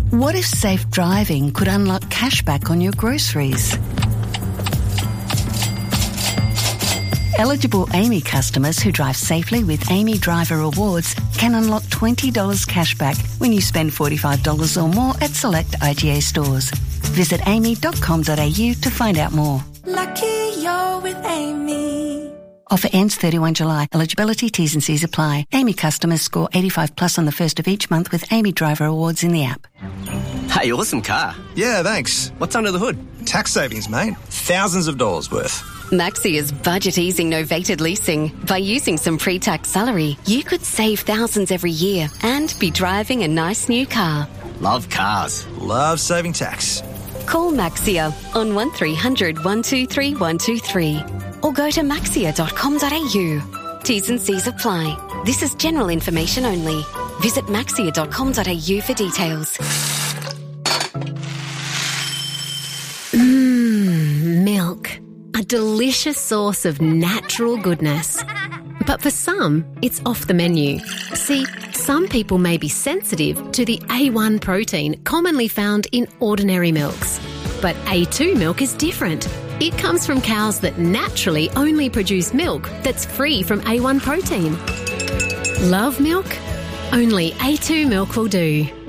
What if safe driving could unlock cashback on your groceries? Eligible Amy customers who drive safely with Amy Driver Rewards can unlock $20 cashback when you spend $45 or more at select IGA stores. Visit amy.com.au to find out more. Lucky you're with Amy. Offer ends 31 July. Eligibility, T's and C's apply. Amy customers score 85 plus on the first of each month with Amy Driver Awards in the app. Hey, awesome car. Yeah, thanks. What's under the hood? Tax savings, mate. Thousands of dollars worth. Maxia's budget-easing novated leasing. By using some pre-tax salary, you could save thousands every year and be driving a nice new car. Love cars. Love saving tax. Call Maxia on 1300 123 123 or go to maxia.com.au. T's and C's apply. This is general information only. Visit maxia.com.au for details. Milk. A delicious source of natural goodness. But for some, it's off the menu. See, some people may be sensitive to the A1 protein commonly found in ordinary milks. But A2 milk is different. It comes from cows that naturally only produce milk that's free from A1 protein. Love milk? Only A2 milk will do.